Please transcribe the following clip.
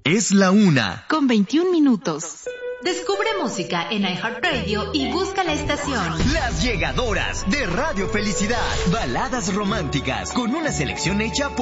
Es la 1:21. Descubre música en iHeartRadio y busca la estación Las Llegadoras de Radio Felicidad. Baladas románticas con una selección hecha por